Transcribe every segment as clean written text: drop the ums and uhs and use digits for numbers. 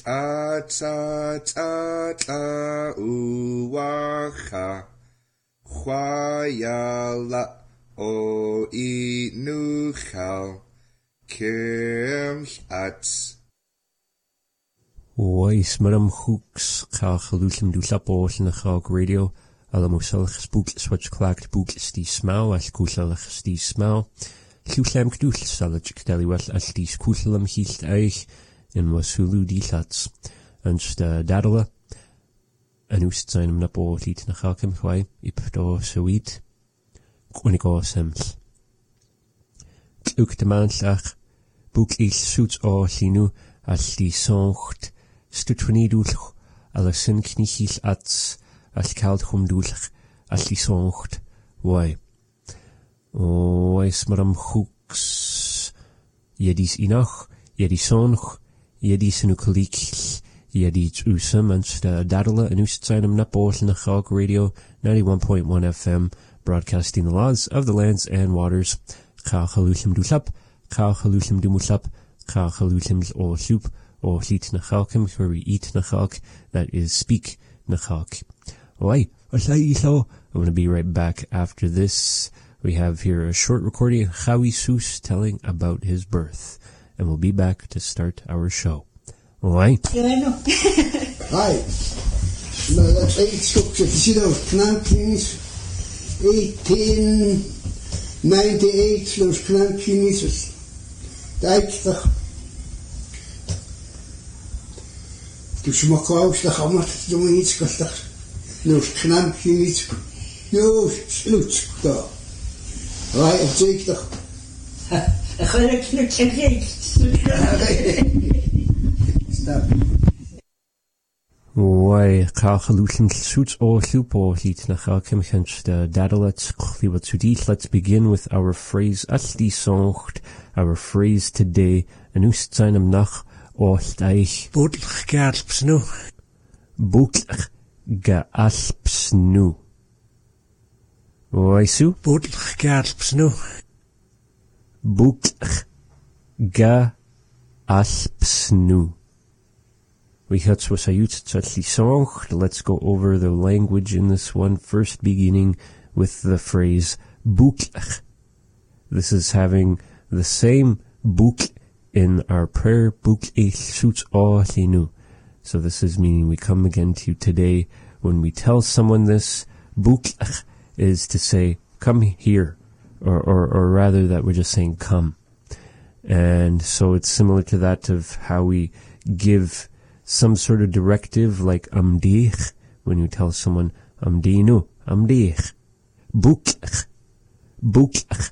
ta uwacha chwayala o inuchal kirch ats. Ois maram hooks ga geluidem doe lapos na gog radio alle mosel gespook swatch clacked book die smau as koeselig die smau Kuhlem gdoel salaj deli wel as die koeselem hield eich in wasulu die lats en sta dadela en oest zijn hem na bo liet na galkem gwai ip do zoiet kwinigo sems ook de maanslag boek is zoets o linu as die songt stutwanidoel alle sin knichil ats as kald humdoelig as die songt wai Ois maram hooks jedis inach jedis sonch jedis nukulik jedis usam and dadala and ustsinem napol na Chog Radio 91.1 FM broadcasting the laws of the lands and waters Cha chaluchim dulap Cha chaluchim dumulap Cha chaluchim o soup o hlit na chalkim where we eat na chalk that is speak na chalk Oi I'm gonna be right back after this. We have here a short recording of Chawi Seuss telling about his birth, and we'll be back to start our show. Right? Hi. That's 8 structures. You know, 1898 los Knankinisus. Dijkstag. Dus je mag ook de gamma doen we iets kostig. Los Knankinisus. Jo, sluts daar. Right, op zeker. Stop. Why, Kalchalutin suits or Lupo heat Nachalkim Hench the Dadalets Kliwatsudit. Let's begin with our phrase Asli Songt, our phrase today, and Ustzainam Nach Osteich. Bootlich Galpsnu. Bootlich Galpsnu. Waisu? Bootlich Galpsnu. Bootlich Galpsnu. We had swasayut tzatli song. Let's go over the language in this one, first beginning with the phrase buk'ach. This is having the same buk in our prayer, buk'ach suits all linu. So this is meaning we come again to you today. When we tell someone this, buk'ach is to say, come here, or rather that we're just saying come. And so it's similar to that of how we give some sort of directive like amdich, when you tell someone amdinu, amdich, buk'ach, buk'ach,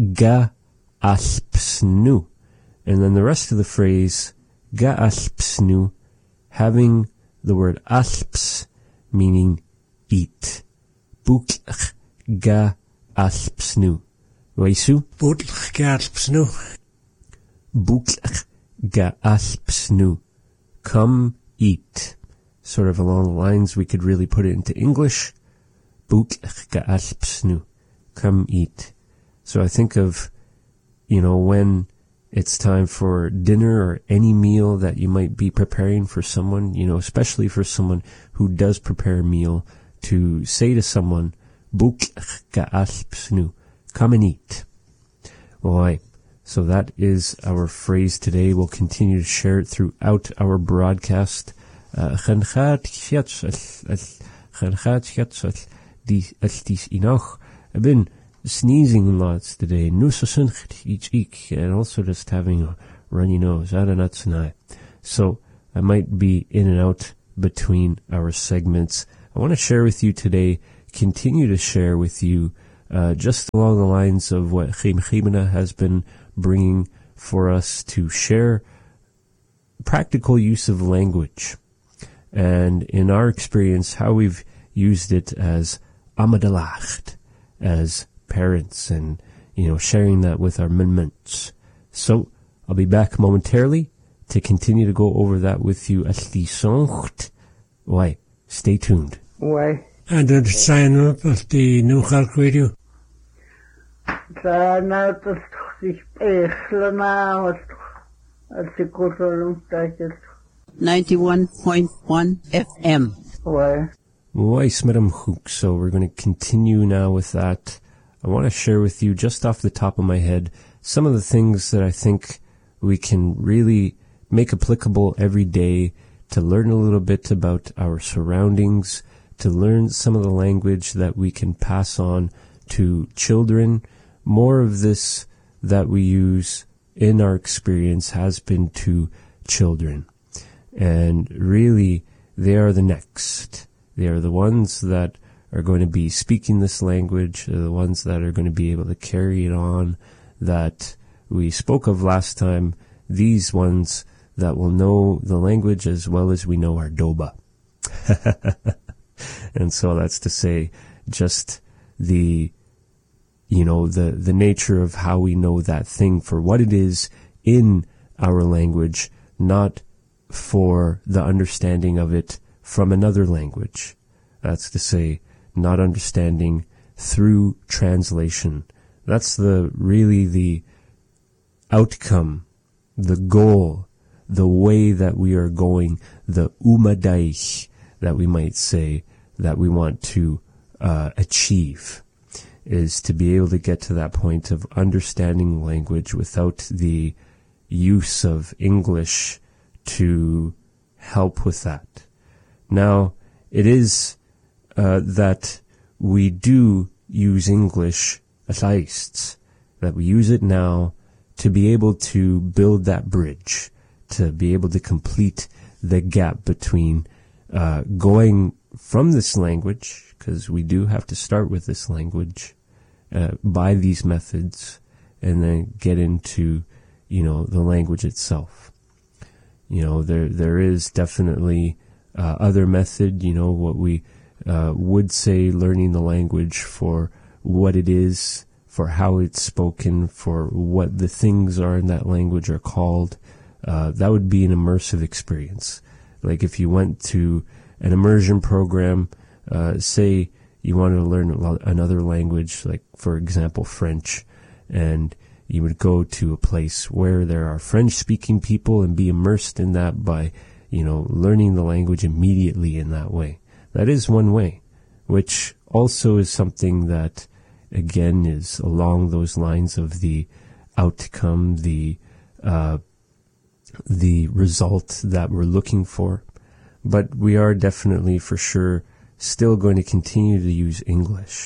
ga'alpsnu. And then the rest of the phrase, ga'alpsnu, having the word alps, meaning eat. Buk'ach, ga'alpsnu. Waisu? Bootlich Galpsnu. Buk'ach, ga'alpsnu. Come eat. Sort of along the lines we could really put it into English. Buk'ach ga'alpsnu. Come eat. So I think of, when it's time for dinner or any meal that you might be preparing for someone, especially for someone who does prepare a meal, to say to someone, Buk'ach ga'alpsnu. Come and eat. Alright. So that is our phrase today. We'll continue to share it throughout our broadcast. I've been sneezing lots today. And also just having a runny nose. So I might be in and out between our segments. I want to share with you today, continue to share with you, just along the lines of what Chimena has been bringing for us to share practical use of language. And in our experience, how we've used it as amadalacht, as parents, and, sharing that with our minments. So, I'll be back momentarily to continue to go over that with you as the songt. Why? Stay tuned. Why? And then sign up of the New Chog Radio. Sign up of the Spechlana, als die Kulturumsteiger. 91.1 FM. Weiss Madam Hook. So we're going to continue now with that. I want to share with you, just off the top of my head, some of the things that I think we can really make applicable every day to learn a little bit about our surroundings, to learn some of the language that we can pass on to children. More of this that we use in our experience has been to children. And really, they are the next. They are the ones that are going to be speaking this language. They're the ones that are going to be able to carry it on, that we spoke of last time. These ones that will know the language as well as we know our Doba. And so that's to say, just the nature of how we know that thing for what it is in our language, not for the understanding of it from another language. That's to say, not understanding through translation. That's really the outcome, the goal, the way that we are going, the umadaich that we might say that we want to achieve, is to be able to get to that point of understanding language without the use of English to help with that. Now, it is that we do use English at least, that we use it now to be able to build that bridge, to be able to complete the gap between going from this language, because we do have to start with this language by these methods, and then get into, the language itself. There is definitely other method, what we would say, learning the language for what it is, for how it's spoken, for what the things are in that language are called. That would be an immersive experience. Like if you went to an immersion program, say you wanted to learn another language, like for example French, and you would go to a place where there are French-speaking people and be immersed in that by, learning the language immediately in that way. That is one way, which also is something that, again, is along those lines of the outcome, the result that we're looking for. But we are definitely, for sure, still going to continue to use English.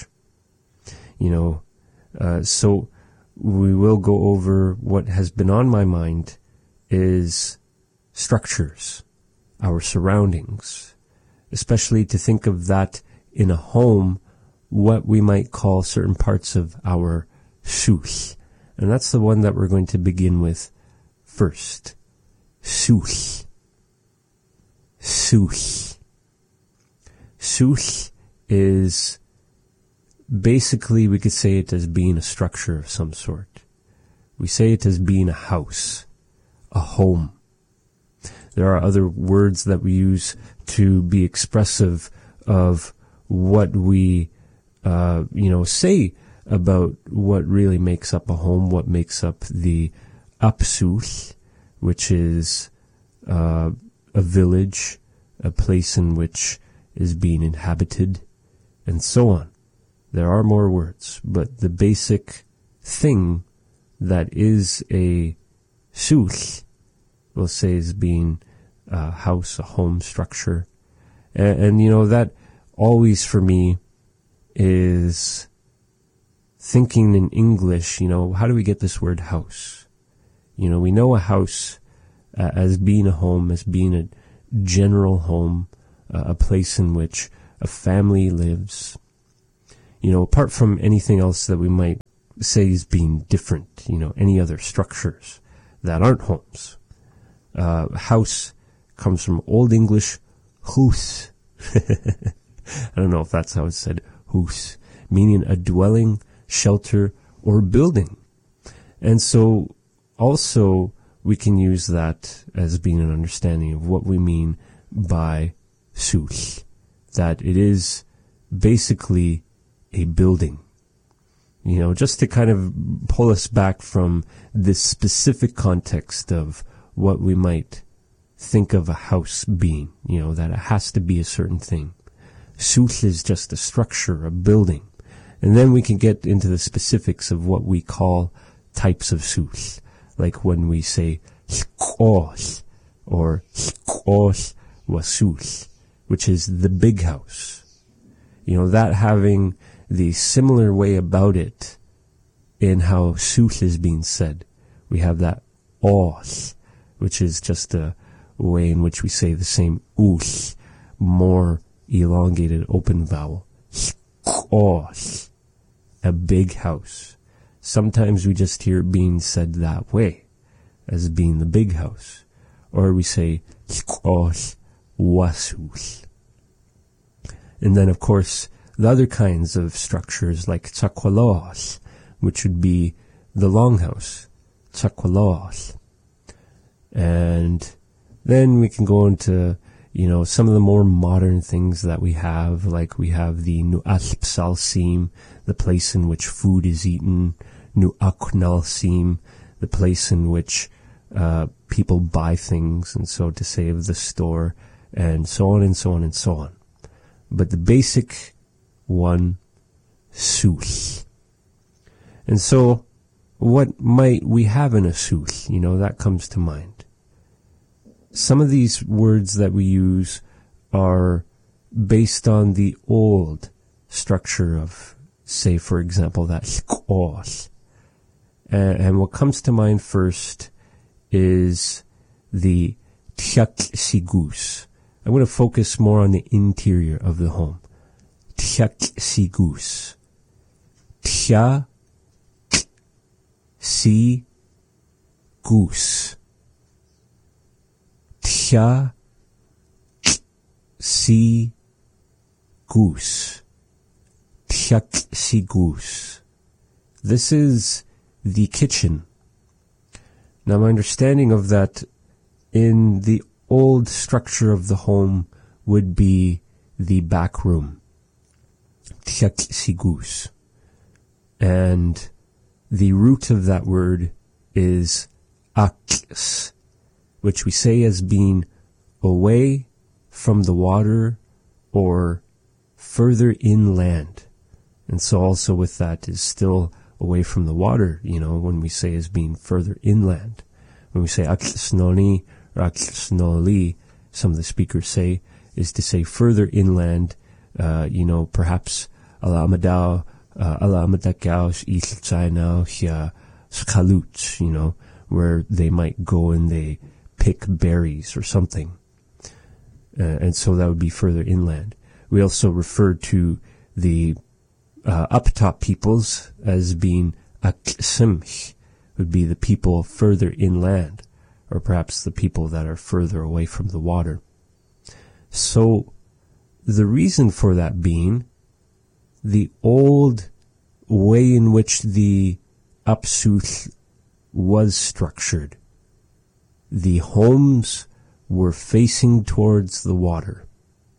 So we will go over what has been on my mind is structures, our surroundings, especially to think of that in a home, what we might call certain parts of our such. And that's the one that we're going to begin with first. Such. Such. Such is basically, we could say it as being a structure of some sort. We say it as being a house, a home. There are other words that we use to be expressive of what we, say about what really makes up a home, what makes up the Apsuch, which is a village, a place in which is being inhabited, and so on. There are more words, but the basic thing that is a such, we'll say, is being a house, a home structure. And that always for me is thinking in English, how do we get this word house? We know a house as being a home, as being a general home, a place in which a family lives. Apart from anything else that we might say is being different, any other structures that aren't homes. House comes from Old English hus. I don't know if that's how it's said, hus, meaning a dwelling, shelter, or building. And so also we can use that as being an understanding of what we mean by such, that it is basically a building. Just to kind of pull us back from this specific context of what we might think of a house being, that it has to be a certain thing. Suth is just a structure, a building. And then we can get into the specifics of what we call types of suth. Like when we say hkos or hkos wasuth, which is the big house. That having the similar way about it in how suth is being said. We have that os, which is just a way in which we say the same uth, more elongated open vowel. Hkos, a big house. Sometimes we just hear it being said that way, as being the big house. Or we say hkos wasuth. And then, of course, the other kinds of structures like tsakwalos, which would be the longhouse, tsakwalos. And then we can go into, some of the more modern things that we have, like we have the nu'al psalsim, the place in which food is eaten, nu'aknalsim, the place in which people buy things, and so to say of the store, and so on and so on and so on. But the basic one, suth. And so, what might we have in a suth? That comes to mind. Some of these words that we use are based on the old structure of, say, for example, that hkos. And what comes to mind first is the tyaksigus. I'm going to focus more on the interior of the home. Tyaksigus. Tyaksigus. Tyaksigus. Tyaksigus. This is the kitchen. Now, my understanding of that in the old structure of the home would be the back room. Tyaksigus. And the root of that word is aks, which we say as being away from the water or further inland. And so also with that is still away from the water, when we say as being further inland. When we say aksnoni or aksnoli, some of the speakers say, is to say further inland, perhaps alamadao, alamadakaos ilchainao hia skalut, where they might go and they pick berries or something. And so that would be further inland. We also refer to the up-top peoples as being aksimch, would be the people further inland, or perhaps the people that are further away from the water. So the reason for that being the old way in which the Apsuth was structured. The homes were facing towards the water.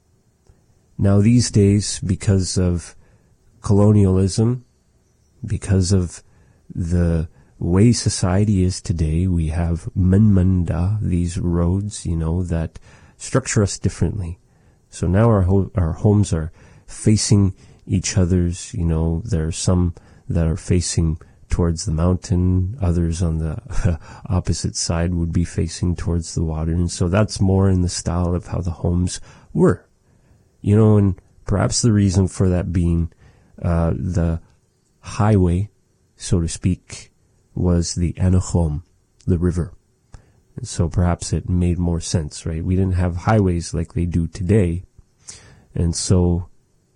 Now these days, because of colonialism, because of the way society is today, we have manmanda, these roads, that structure us differently. So now our homes are facing each other's, there are some that are facing towards the mountain, others on the opposite side would be facing towards the water. And so that's more in the style of how the homes were. And perhaps the reason for that being the highway, so to speak, was the Anakhom, the river. And so perhaps it made more sense, right? We didn't have highways like they do today. And so,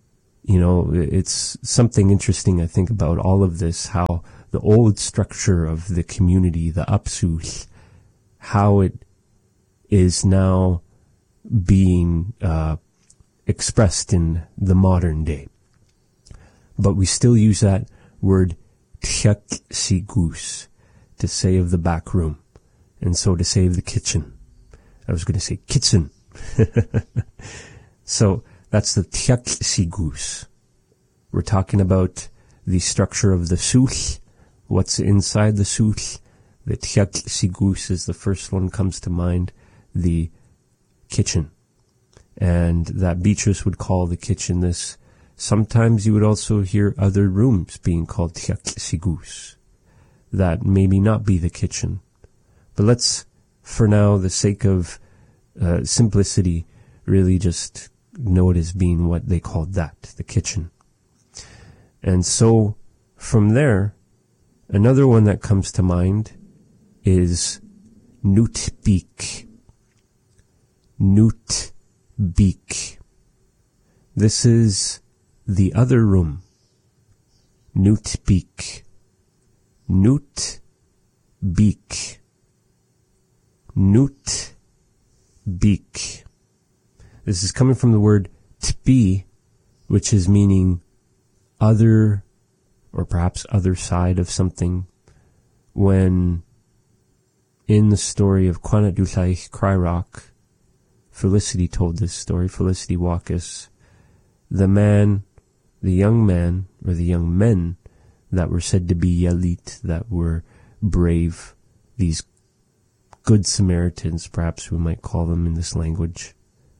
it's something interesting, I think, about all of this, how the old structure of the community, the Apsuth, how it is now being expressed in the modern day. But we still use that word tyaksigus to say of the back room, and so to say of the kitchen. I was going to say kitchen. So that's the tyaksigus. We're talking about the structure of the suth, what's inside the suth. The tyaksigus is the first one comes to mind. the kitchen. And that Beatrice would call the kitchen this. Sometimes you would also hear other rooms being called Tiak Sigus. That maybe not be the kitchen. But let's, for now, the sake of simplicity, really just know it as being what they called that, the kitchen. And so, from there, another one that comes to mind is Nutbik. Nutbik. This is the other room. Nutbik. Nutbik. Nutbik. This is coming from the word tbi, which is meaning other, or perhaps other side of something. When in the story of Quanat Dulaich Cry Rock, Felicity told this story, Felicity Walkus, the young man, or the young men that were said to be Yalit, that were brave, these good Samaritans, perhaps we might call them in this language,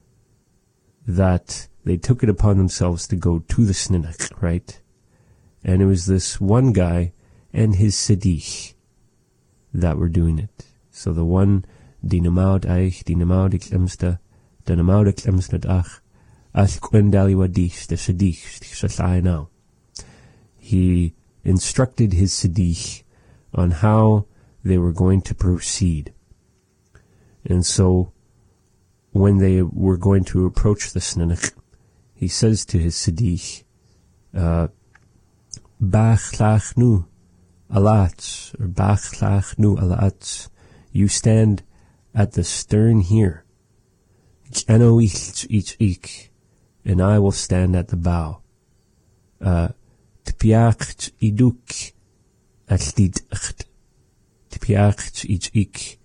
that they took it upon themselves to go to the Snenach, right? And it was this one guy and his Sedich that were doing it. So the one, Dinamaud Eich, Dinamaud Iklemsta, Dinamaud Iklemsnad Ach, Ach Kwendali Wadich, the Sedich, Sasai now. He instructed his Sedich on how they were going to proceed. And so, when they were going to approach the Snenach, he says to his Sedich, Bach nu alats, or Bach nu alats, you stand at the stern here, and I will stand at the bow. Tpiacht iduk atlidacht, tpiacht ik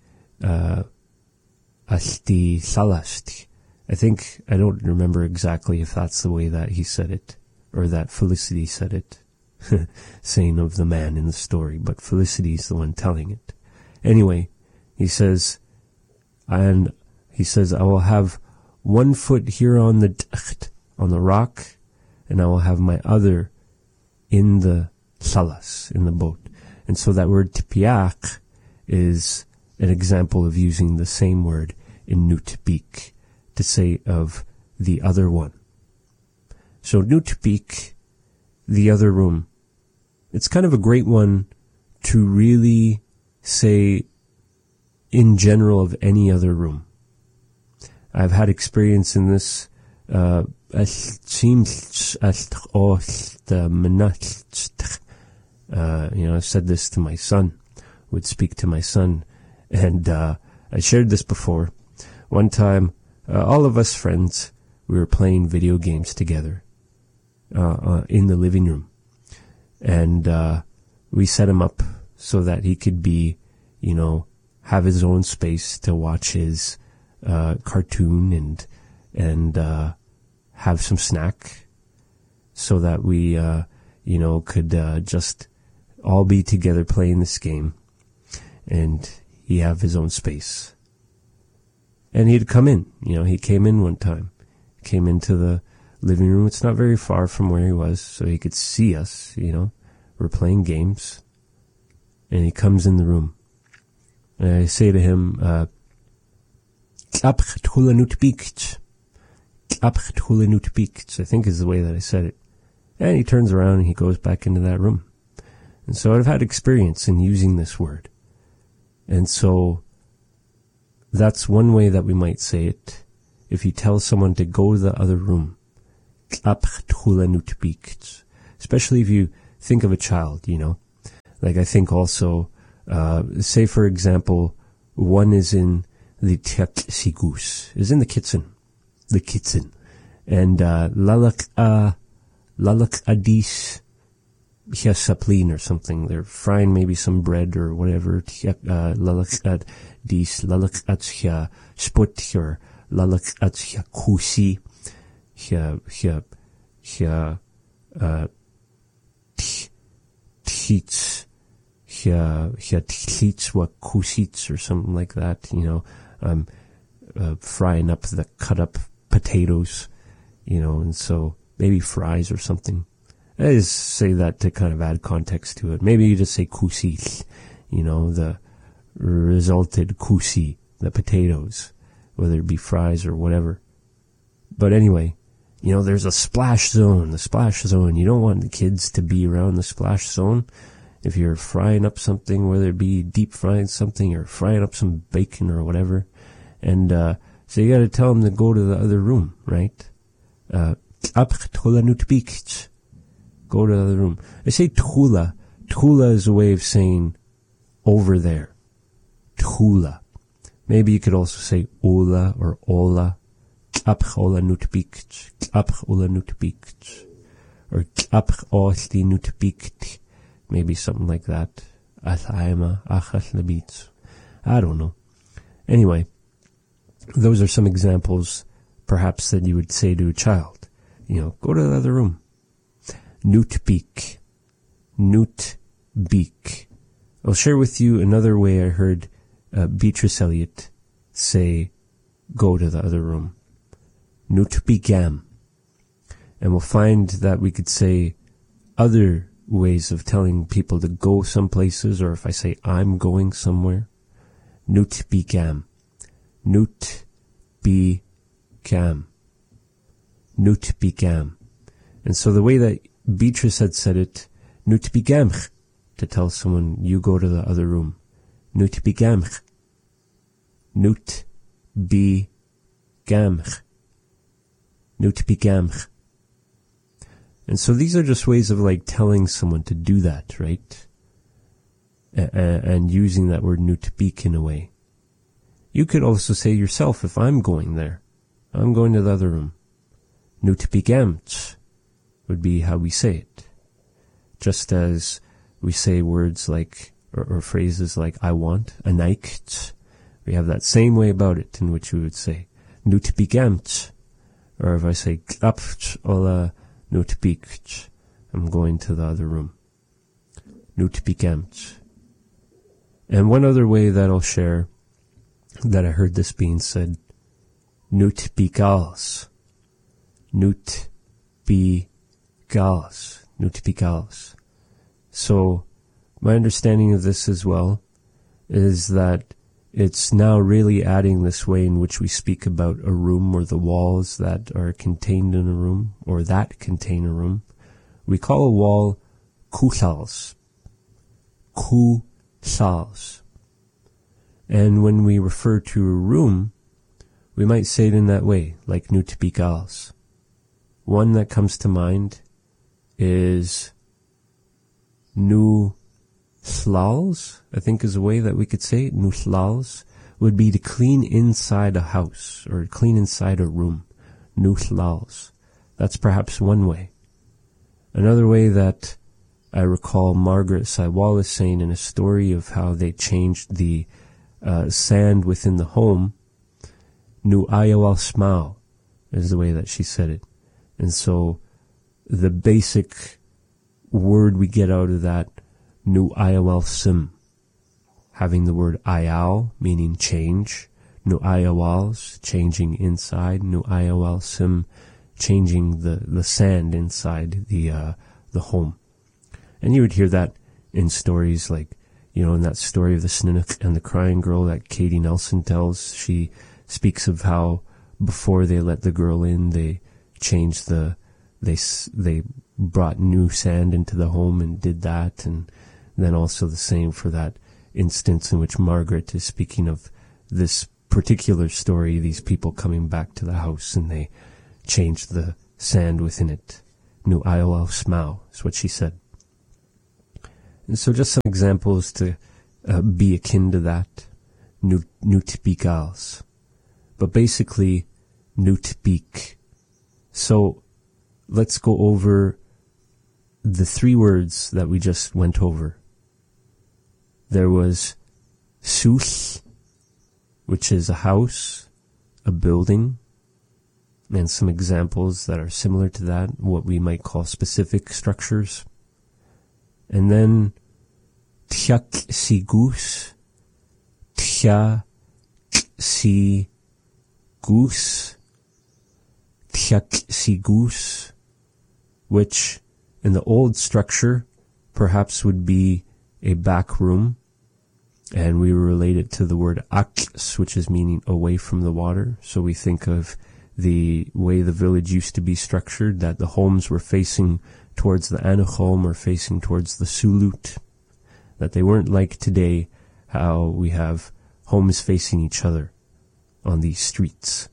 Asti Salast. I don't remember exactly if that's the way that he said it, or that Felicity said it, saying of the man in the story, but Felicity's the one telling it. Anyway, he says, I will have one foot here on the rock, and I will have my other in the salas, in the boat. And so that word tipiach is an example of using the same word in Nutbik to say of the other one. So Nutbik, the other room, it's kind of a great one to really say in general of any other room. I've had experience in this. I said this to my son, would speak to my son, and I shared this before. One time, all of us friends, we were playing video games together in the living room, and we set him up so that he could be, have his own space to watch his cartoon and have some snack, so that we could just all be together playing this game, and he have his own space. And he'd come in, he came in one time, came into the living room. It's not very far from where he was, so he could see us, we're playing games. And he comes in the room. And I say to him, I think is the way that I said it. And he turns around and he goes back into that room. And so I've had experience in using this word. And so that's one way that we might say it. If you tell someone to go to the other room, especially if you think of a child, Like I think also, say for example, one is in the sigus, is in the kitchen, and lalak adis saplin or something. They're frying maybe some bread or whatever. Lalak adis, lalak atsya sput or lalak atsya kusi, teats. Tlits wa kusits or something like that, frying up the cut up potatoes, and so maybe fries or something. I just say that to kind of add context to it. Maybe you just say kusi, the resulted kusi, the potatoes, whether it be fries or whatever. But anyway, there's a splash zone, the splash zone. You don't want the kids to be around the splash zone. If you're frying up something, whether it be deep frying something or frying up some bacon or whatever. And so you got to tell them to go to the other room, right? Go to the other room. I say tchula. Tchula is a way of saying over there. Tchula. Maybe you could also say ola or ola. Ola nutbikt. Ola nutbikt. Or osti nutbikt. Maybe something like that. I don't know. Anyway, those are some examples, perhaps, that you would say to a child. Go to the other room. Nutbik. Nutbik. I'll share with you another way I heard Beatrice Eliot say, go to the other room. Nutbigam. And we'll find that we could say other ways of telling people to go some places, or if I say I'm going somewhere. Nutbigam. Nutbigam. Nutbigam. And so the way that Beatrice had said it, nutbigamch, to tell someone you go to the other room. Nutbigamch. Nutbigamch. Nutbigamch. And so these are just ways of telling someone to do that, right? And using that word nutbik in a way. You could also say yourself, if I'm going there, I'm going to the other room. Nutbigamt would be how we say it. Just as we say words like, or phrases like I want, anaikt, we have that same way about it in which we would say nutbigamt. Or if I say klapt ola nutbikt, I'm going to the other room. Nutbigamt. And one other way that I'll share that I heard this being said, nutbigals. Nutbigals. Nutbigals. So my understanding of this as well is that it's now really adding this way in which we speak about a room or the walls that are contained in a room or that contain a room. We call a wall kusals. Kusals. And when we refer to a room, we might say it in that way, like nutbigals. One that comes to mind is nuslals, I think is a way that we could say it. Nuslals would be to clean inside a house or clean inside a room. Nuslals. That's perhaps one way. Another way that I recall Margaret Saiwalis saying in a story of how they changed the sand within the home, nu ayawal smau is the way that she said it. And so the basic word we get out of that, nu ayawal sim, having the word ayal, meaning change, nu ayawals, changing inside, nu ayawal sim, changing the sand inside the home. And you would hear that in stories like, in that story of the Sninook and the Crying Girl that Katie Nelson tells. She speaks of how before they let the girl in, they changed they brought new sand into the home and did that. And then also the same for that instance in which Margaret is speaking of this particular story, these people coming back to the house and they changed the sand within it. Nu ayawal smau is what she said. And so just some examples to be akin to that. Nutbigals. But basically, nutbik. So let's go over the three words that we just went over. There was sus, which is a house, a building, and some examples that are similar to that, what we might call specific structures. And then tyak si goose, tya si goose, tchak goose, which in the old structure perhaps would be a back room, and we relate it to the word aks, which is meaning away from the water. So we think of the way the village used to be structured, that the homes were facing towards the Anuchom or facing towards the Sulut, that they weren't like today, how we have homes facing each other on these streets.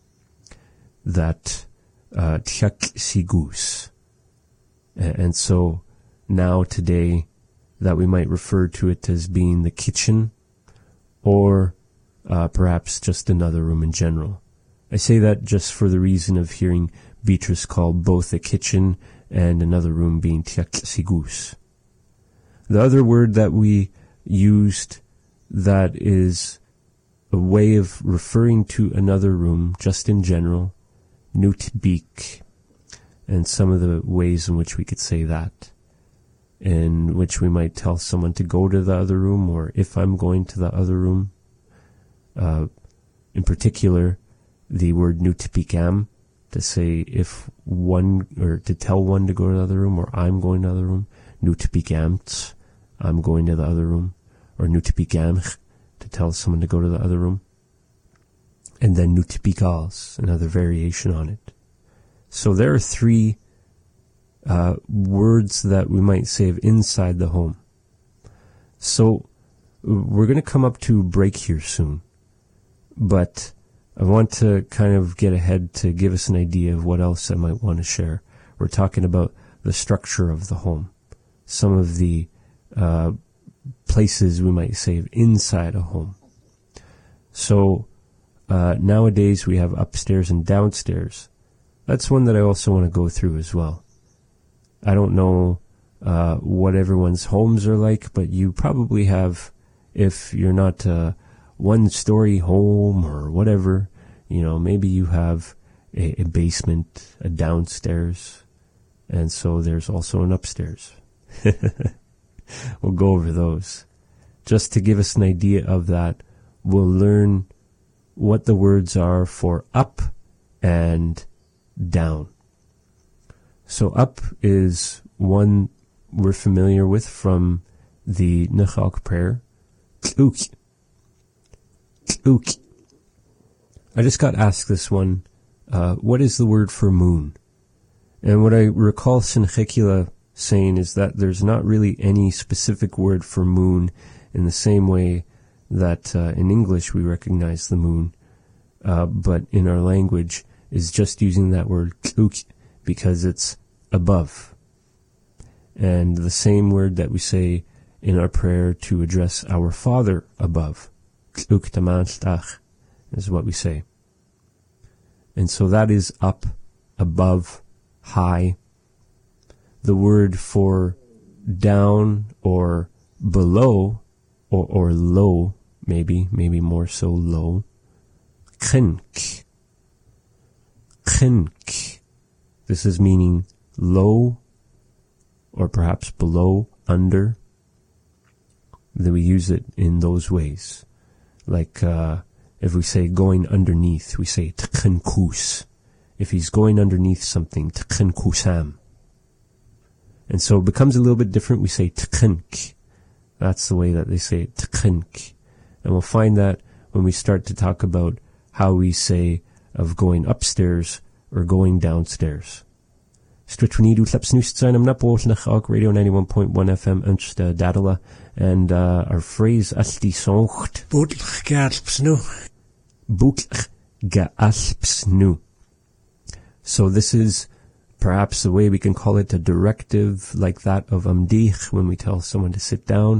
That tchak sigus. And so now today that we might refer to it as being the kitchen, or perhaps just another room in general. I say that just for the reason of hearing Beatrice call both a kitchen and another room being tchak sigus. The other word that we used that is a way of referring to another room just in general, nutbik, and some of the ways in which we could say that, in which we might tell someone to go to the other room, or if I'm going to the other room. In particular, the word nutbikam, to say if one, or to tell one to go to the other room, or I'm going to the other room. Nutbikamt, I'm going to the other room. Or nutbikamch, to tell someone to go to the other room. And then nutbikals, another variation on it. So there are three words that we might say of inside the home. So we're going to come up to a break here soon, but I want to kind of get ahead to give us an idea of what else I might want to share. We're talking about the structure of the home, some of the places we might say inside a home. So nowadays we have upstairs and downstairs. That's one that I also want to go through as well. I don't know what everyone's homes are like, but you probably have, if you're not a one-story home or whatever, maybe you have a basement, a downstairs, and so there's also an upstairs. We'll go over those. Just to give us an idea of that, we'll learn what the words are for up and down. So up is one we're familiar with from the Nechalk prayer. Tluk. Tluk. I just got asked this one, what is the word for moon? And what I recall Sinchekila saying is that there's not really any specific word for moon in the same way that in English we recognize the moon, but in our language is just using that word tluk because it's above. And the same word that we say in our prayer to address our Father above, tluk tamanstach, is what we say. And so that is up, above, high. The word for down or below, or low, maybe more so low, khenk. Khenk. This is meaning low, or perhaps below, under. Then we use it in those ways. Like, if we say going underneath, we say tkhenkus. If he's going underneath something, tkhenkusam. And so it becomes a little bit different. We say tkhenk. That's the way that they say it, tkhenk. And we'll find that when we start to talk about how we say of going upstairs or going downstairs. Radio 91.1 FM unst Dadala, and our phrase asti soncht. Boetlich gealpsnu. Boetlich gealpsnu. So this is perhaps a way we can call it a directive like that of amdich when we tell someone to sit down.